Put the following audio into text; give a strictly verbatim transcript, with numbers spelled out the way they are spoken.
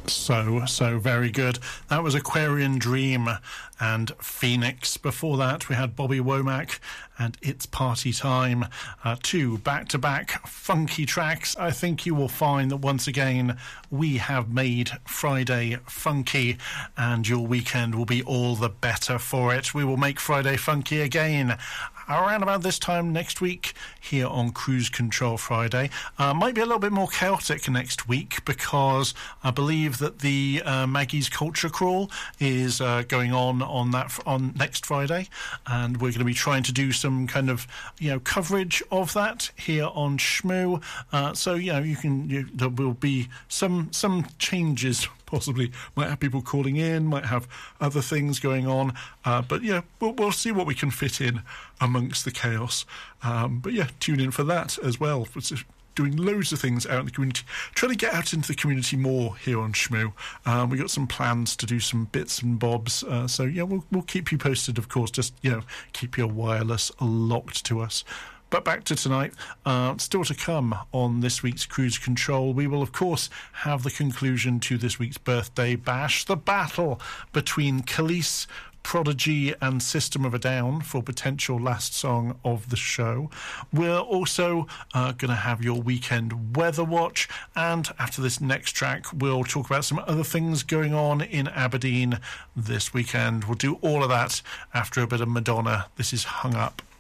So, so very good. That was Aquarian Dream and Phoenix. Before that, we had Bobby Womack and It's Party Time. Uh, two back-to-back funky tracks. I think you will find that once again, we have made Friday funky, and your weekend will be all the better for it. We will make Friday funky again around about this time next week here on Cruise Control Friday. Uh, might be a little bit more chaotic next week because I believe that the uh, Maggie's Culture Crawl is uh, going on on that on next Friday, and we're going to be trying to do some kind of you know coverage of that here on Shmoo. Uh, so you know you can you, there will be some some changes. Possibly might have people calling in, might have other things going on, uh, but yeah, we'll, we'll see what we can fit in amongst the chaos. Um, but yeah, tune in for that as well. It's doing loads of things out in the community, trying to get out into the community more here on Shmoo. Um, we got some plans to do some bits and bobs, uh, so yeah, we'll we'll keep you posted. Of course, just you know, keep your wireless locked to us. But back to tonight, uh, still to come on this week's Cruise Control. We will, of course, have the conclusion to this week's birthday bash, the battle between Khalees, Prodigy and System of a Down for potential last song of the show. We're also uh, going to have your weekend weather watch, and after this next track, we'll talk about some other things going on in Aberdeen this weekend. We'll do all of that after a bit of Madonna. This is Hung Up.